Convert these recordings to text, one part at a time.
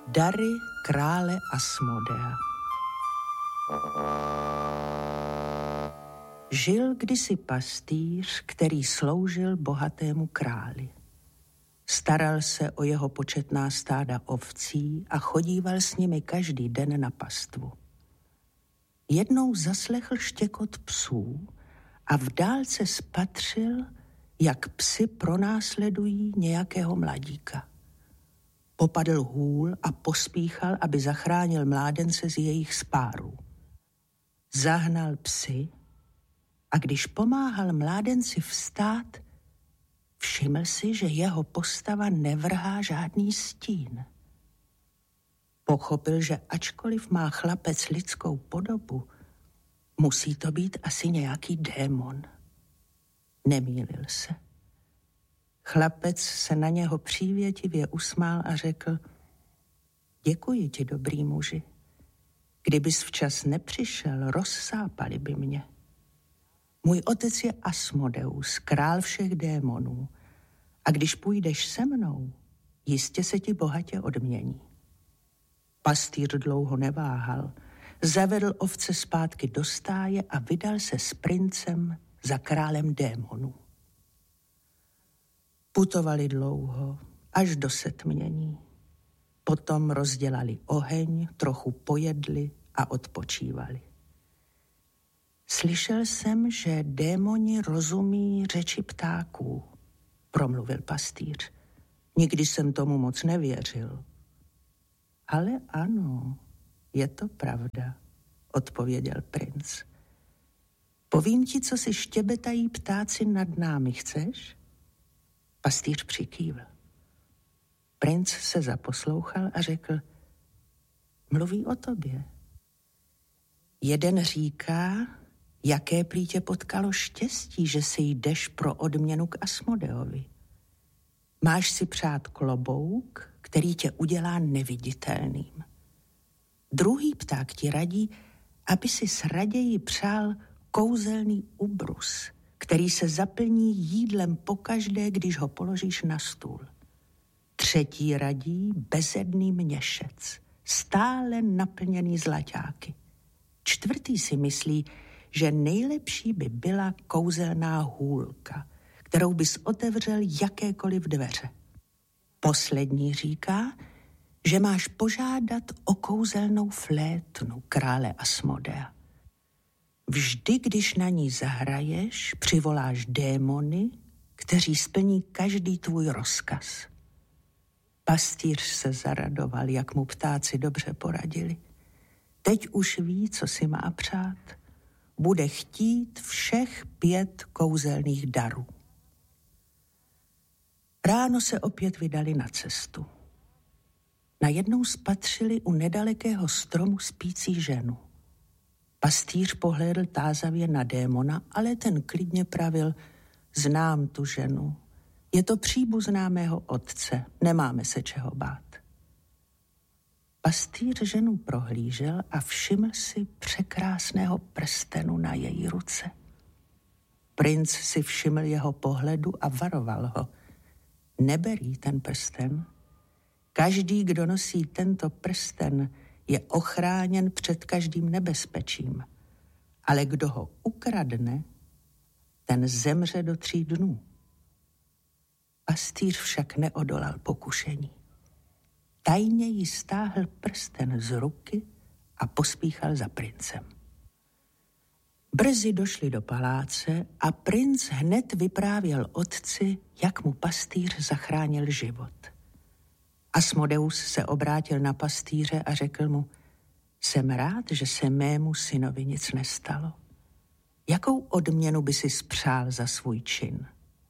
Dary krále Asmodea. Žil kdysi pastýř, který sloužil bohatému králi. Staral se o jeho početná stáda ovcí a chodíval s nimi každý den na pastvu. Jednou zaslechl štěkot psů a v dálce spatřil, jak psi pronásledují nějakého mladíka. Popadl hůl a pospíchal, aby zachránil mládence z jejich spárů. Zahnal psy a když pomáhal mládenci vstát, všiml si, že jeho postava nevrhá žádný stín. Pochopil, že ačkoliv má chlapec lidskou podobu, musí to být asi nějaký démon. Nemýlil se. Chlapec se na něho přívětivě usmál a řekl: Děkuji ti, dobrý muži. Kdybys včas nepřišel, rozsápali by mě. Můj otec je Asmodeus, král všech démonů, a když půjdeš se mnou, jistě se ti bohatě odmění. Pastýř dlouho neváhal, zavedl ovce zpátky do stáje a vydal se s princem za králem démonů. Putovali dlouho, až do setmění. Potom rozdělali oheň, trochu pojedli a odpočívali. Slyšel jsem, že démoni rozumí řeči ptáků, promluvil pastýř. Nikdy jsem tomu moc nevěřil. Ale ano, je to pravda, odpověděl princ. Povím ti, co si štěbetají ptáci nad námi, chceš? Pastýř přikývl. Princ se zaposlouchal a řekl: Mluví o tobě. Jeden říká, jaké prý tě potkalo štěstí, že si jdeš pro odměnu k Asmodeovi. Máš si přát klobouk, který tě udělá neviditelným. Druhý pták ti radí, aby si raději přál kouzelný ubrus, který se zaplní jídlem pokaždé, když ho položíš na stůl. Třetí radí bezedný měšec, stále naplněný zlaťáky. Čtvrtý si myslí, že nejlepší by byla kouzelná hůlka, kterou bys otevřel jakékoliv dveře. Poslední říká, že máš požádat o kouzelnou flétnu krále Asmodea. Vždy, když na ní zahraješ, přivoláš démony, kteří splní každý tvůj rozkaz. Pastýř se zaradoval, jak mu ptáci dobře poradili. Teď už ví, co si má přát. Bude chtít všech 5 kouzelných darů. Ráno se opět vydali na cestu. Najednou spatřili u nedalekého stromu spící ženu. Pastýř pohlédl tázavě na démona, ale ten klidně pravil: Znám tu ženu. Je to příbuzná mého otce, nemáme se čeho bát. Pastýř ženu prohlížel a všiml si překrásného prstenu na její ruce. Princ si všiml jeho pohledu a varoval ho: Neber jí ten prsten. Každý, kdo nosí tento prsten, je ochráněn před každým nebezpečím, ale kdo ho ukradne, ten zemře do 3 dnů. Pastýř však neodolal pokušení. Tajně jí stáhl prsten z ruky a pospíchal za princem. Brzy došli do paláce a princ hned vyprávěl otci, jak mu pastýř zachránil život. Asmodeus se obrátil na pastýře a řekl mu: Jsem rád, že se mému synovi nic nestalo. Jakou odměnu by si spřál za svůj čin?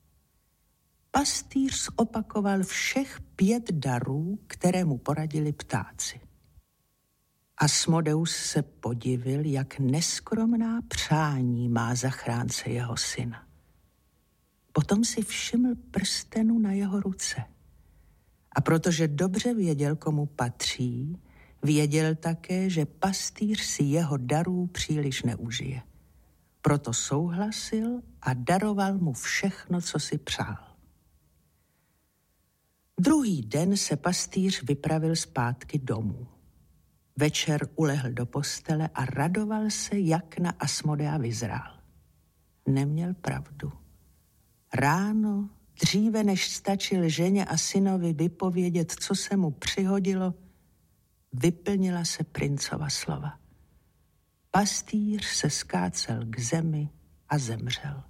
Pastýř zopakoval všech 5 darů, které mu poradili ptáci. Asmodeus se podivil, jak neskromná přání má zachránce jeho syna. Potom si všiml prstenu na jeho ruce. A protože dobře věděl, komu patří, věděl také, že pastýř si jeho darů příliš neužije. Proto souhlasil a daroval mu všechno, co si přál. Druhý den se pastýř vypravil zpátky domů. Večer ulehl do postele a radoval se, jak na Asmodea vyzrál. Neměl pravdu. Ráno, dříve než stačil ženě a synovi vypovědět, co se mu přihodilo, vyplnila se princova slova. Pastýř se skácel k zemi a zemřel.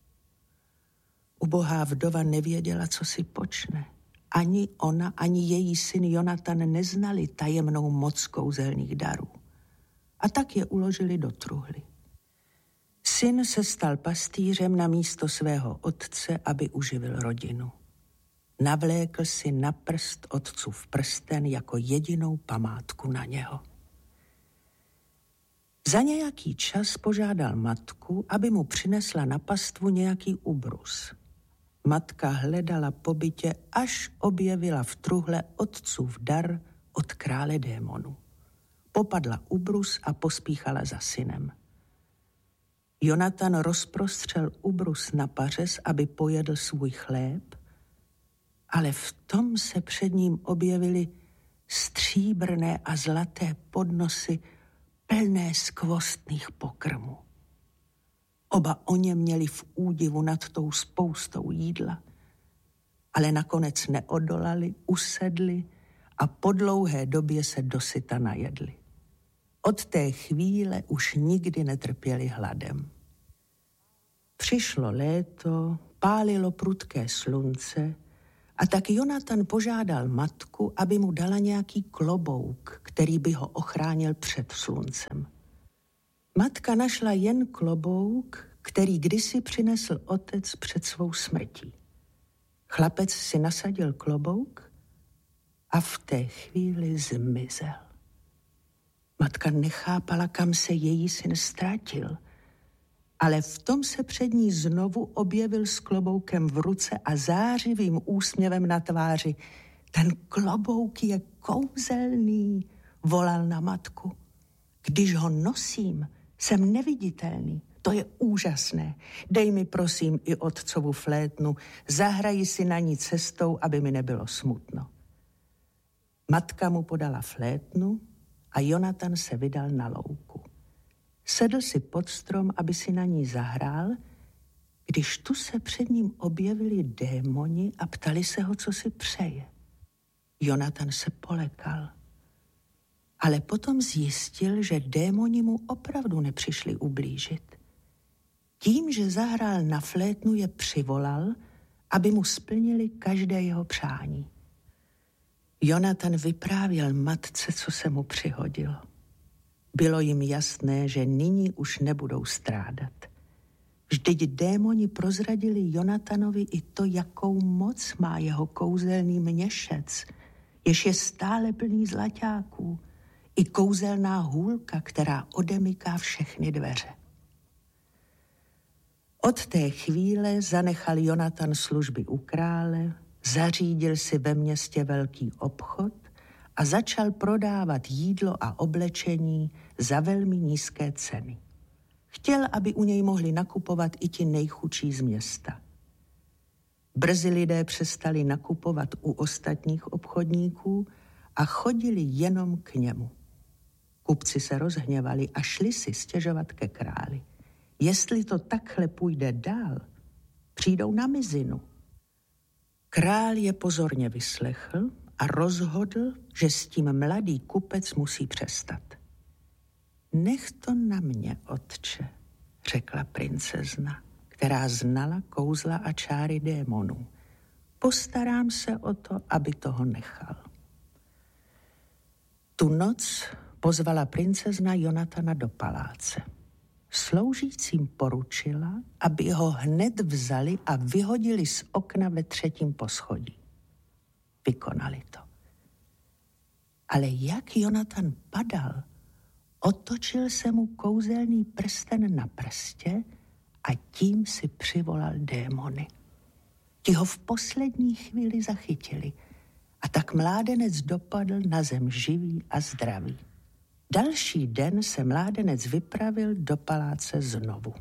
Ubohá vdova nevěděla, co si počne. Ani ona, ani její syn Jonatan neznali tajemnou moc kouzelných darů. A tak je uložili do truhly. Syn se stal pastýřem na místo svého otce, aby uživil rodinu. Navlékl si na prst otcův prsten jako jedinou památku na něho. Za nějaký čas požádal matku, aby mu přinesla na pastvu nějaký ubrus. Matka hledala po bytě, až objevila v truhle otcův dar od krále démonů. Popadla ubrus a pospíchala za synem. Jonatan rozprostřel ubrus na pařez, aby pojedl svůj chléb, ale v tom se před ním objevily stříbrné a zlaté podnosy plné skvostných pokrmů. Oba oněměli v údivu nad tou spoustou jídla, ale nakonec neodolali, usedli a po dlouhé době se dosyta najedli. Od té chvíle už nikdy netrpěli hladem. Přišlo léto, pálilo prudké slunce a tak Jonatan požádal matku, aby mu dala nějaký klobouk, který by ho ochránil před sluncem. Matka našla jen klobouk, který kdysi přinesl otec před svou smrtí. Chlapec si nasadil klobouk a v té chvíli zmizel. Matka nechápala, kam se její syn ztratil, ale v tom se před ní znovu objevil s kloboukem v ruce a zářivým úsměvem na tváři. Ten klobouk je kouzelný, volal na matku. Když ho nosím, jsem neviditelný. To je úžasné. Dej mi prosím i otcovu flétnu, zahraji si na ní cestou, aby mi nebylo smutno. Matka mu podala flétnu a Jonatan se vydal na louku. Sedl si pod strom, aby si na ní zahrál, když tu se před ním objevili démoni a ptali se ho, co si přeje. Jonatan se polekal, ale potom zjistil, že démoni mu opravdu nepřišli ublížit. Tím, že zahrál na flétnu, je přivolal, aby mu splnili každé jeho přání. Jonatan vyprávěl matce, co se mu přihodilo. Bylo jim jasné, že nyní už nebudou strádat. Vždyť démoni prozradili Jonatanovi i to, jakou moc má jeho kouzelný měšec, jež je stále plný zlaťáků, i kouzelná hůlka, která odemyká všechny dveře. Od té chvíle zanechal Jonatan služby u krále, zařídil si ve městě velký obchod a začal prodávat jídlo a oblečení za velmi nízké ceny. Chtěl, aby u něj mohli nakupovat i ti nejchudší z města. Brzy lidé přestali nakupovat u ostatních obchodníků a chodili jenom k němu. Kupci se rozhněvali a šli si stěžovat ke králi. Jestli to takhle půjde dál, přijdou na mizinu. Král je pozorně vyslechl a rozhodl, že s tím mladý kupec musí přestat. Nech to na mě, otče, řekla princezna, která znala kouzla a čáry démonů. Postarám se o to, aby toho nechal. Tu noc pozvala princezna Jonatana do paláce. Sloužícím poručila, aby ho hned vzali a vyhodili z okna ve 3. poschodí. Vykonali to. Ale jak Jonatan padal, otočil se mu kouzelný prsten na prstě a tím si přivolal démony. Ti ho v poslední chvíli zachytili a tak mládenec dopadl na zem živý a zdravý. Další den se mládenec vypravil do paláce znovu.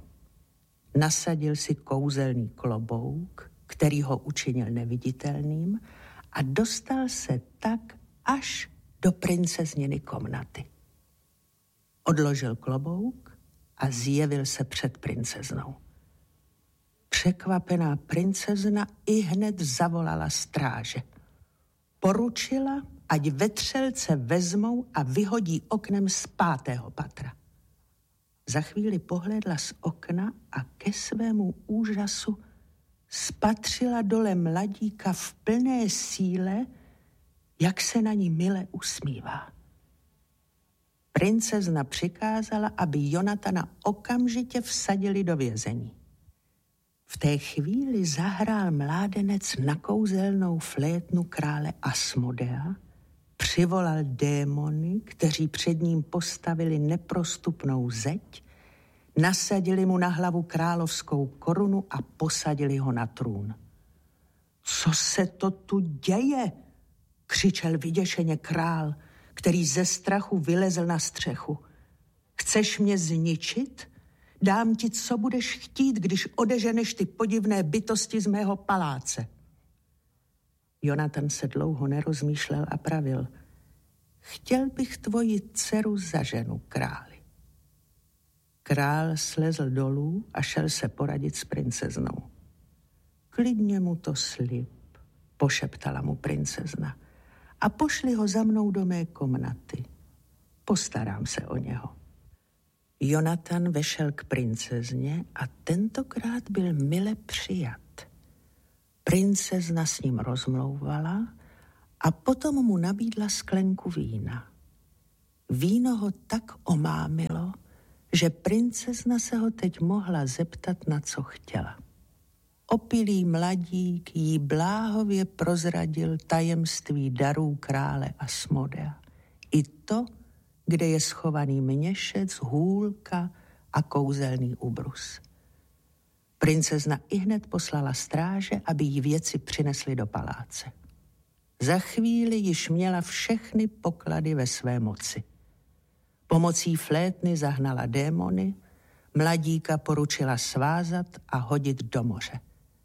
Nasadil si kouzelný klobouk, který ho učinil neviditelným, a dostal se tak až do princezniny komnaty. Odložil klobouk a zjevil se před princeznou. Překvapená princezna ihned zavolala stráže. Poručila, ať vetřelce vezmou a vyhodí oknem z 5. patra. Za chvíli pohlédla z okna a ke svému úžasu spatřila dole mladíka v plné síle, jak se na ní mile usmívá. Princezna přikázala, aby Jonatana okamžitě vsadili do vězení. V té chvíli zahrál mládenec na kouzelnou flétnu krále Asmodea, přivolal démony, kteří před ním postavili neprostupnou zeď, nasadili mu na hlavu královskou korunu a posadili ho na trůn. Co se to tu děje? Křičel vyděšeně král, který ze strachu vylezl na střechu. Chceš mě zničit? Dám ti, co budeš chtít, když odeženeš ty podivné bytosti z mého paláce. Jonatan se dlouho nerozmýšlel a pravil: chtěl bych tvoji dceru za ženu, králi. Král slezl dolů a šel se poradit s princeznou. Klidně mu to slib, pošeptala mu princezna, a pošli ho za mnou do mé komnaty. Postarám se o něho. Jonatan vešel k princezně a tentokrát byl mile přijat. Princezna s ním rozmlouvala a potom mu nabídla sklenku vína. Víno ho tak omámilo, že princezna se ho teď mohla zeptat, na co chtěla. Opilý mladík jí bláhově prozradil tajemství darů krále Asmodea. I to, kde je schovaný měšec, hůlka a kouzelný ubrus. Princezna ihned poslala stráže, aby jí věci přinesly do paláce. Za chvíli již měla všechny poklady ve své moci. Pomocí flétny zahnala démony, mladíka poručila svázat a hodit do moře.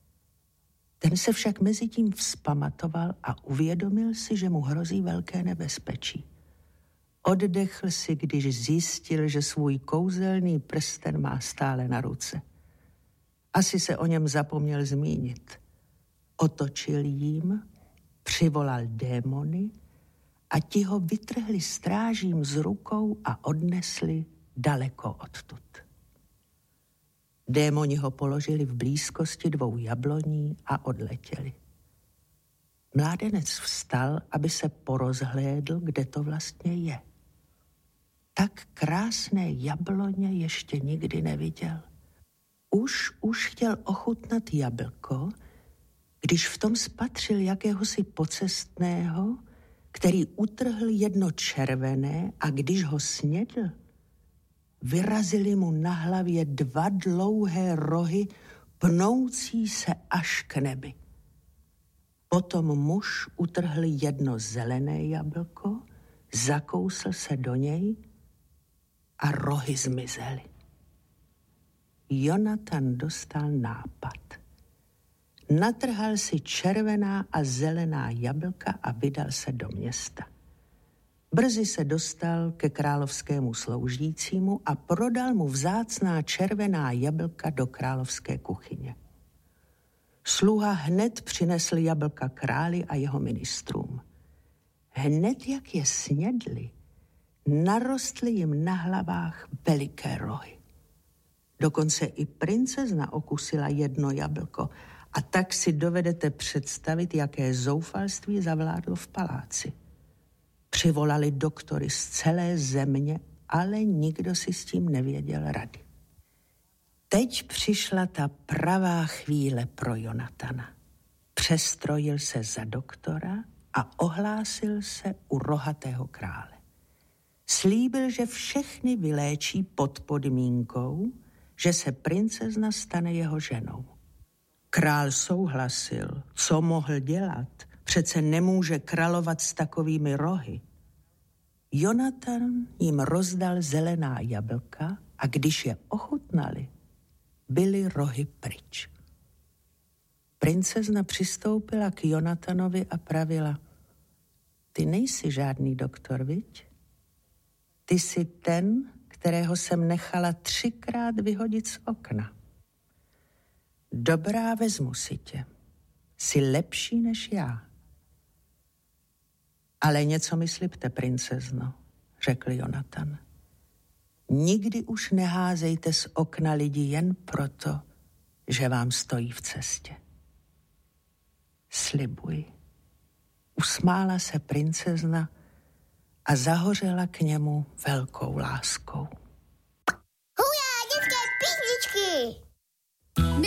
Ten se však mezitím vzpamatoval a uvědomil si, že mu hrozí velké nebezpečí. Oddechl si, když zjistil, že svůj kouzelný prsten má stále na ruce. Asi se o něm zapomněl zmínit. Otočil jím, přivolal démony a ti ho vytrhli strážím z rukou a odnesli daleko odtud. Démoni ho položili v blízkosti 2 jabloní a odletěli. Mládenec vstal, aby se porozhlédl, kde to vlastně je. Tak krásné jabloně ještě nikdy neviděl. Už chtěl ochutnat jablko, když v tom spatřil jakéhosi pocestného, který utrhl jedno červené a když ho snědl, vyrazily mu na hlavě 2 dlouhé rohy, pnoucí se až k nebi. Potom muž utrhl jedno zelené jablko, zakousl se do něj a rohy zmizely. Jonatan dostal nápad. Natrhal si červená a zelená jablka a vydal se do města. Brzy se dostal ke královskému sloužícímu a prodal mu vzácná červená jablka do královské kuchyně. Sluha hned přinesl jablka králi a jeho ministrům. Hned jak je snědli, narostly jim na hlavách veliké rohy. Dokonce i princezna okusila jedno jablko a tak si dovedete představit, jaké zoufalství zavládlo v paláci. Přivolali doktory z celé země, ale nikdo si s tím nevěděl rady. Teď přišla ta pravá chvíle pro Jonatana. Přestrojil se za doktora a ohlásil se u rohatého krále. Slíbil, že všechny vyléčí pod podmínkou, že se princezna stane jeho ženou. Král souhlasil, co mohl dělat, přece nemůže královat s takovými rohy. Jonatan jim rozdal zelená jablka a když je ochutnali, byly rohy pryč. princezna přistoupila k Jonatanovi a pravila: ty nejsi žádný doktor, viď? Ty jsi ten, kterého jsem nechala 3krát vyhodit z okna. Dobrá, vezmu si tě. Jsi lepší než já. Ale něco mi slibte, princezno, řekl Jonatan. Nikdy už neházejte z okna lidi jen proto, že vám stojí v cestě. Slibuji. Usmála se princezna a zahořela k němu velkou láskou.